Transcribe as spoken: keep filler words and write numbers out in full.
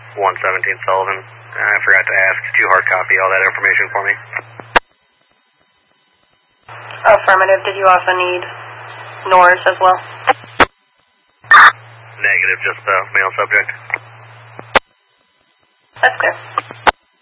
one seventeen Sullivan. I forgot to ask, could you hard copy all that information for me? Affirmative. Did you also need Norris as well? Negative, just the male subject. That's clear.